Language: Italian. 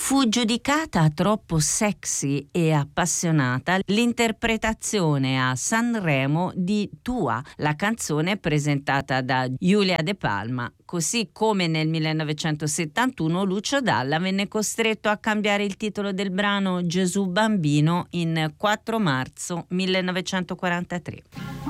Fu giudicata troppo sexy e appassionata l'interpretazione a Sanremo di Tua, la canzone presentata da Giulia De Palma. Così come nel 1971 Lucio Dalla venne costretto a cambiare il titolo del brano Gesù Bambino in 4 marzo 1943.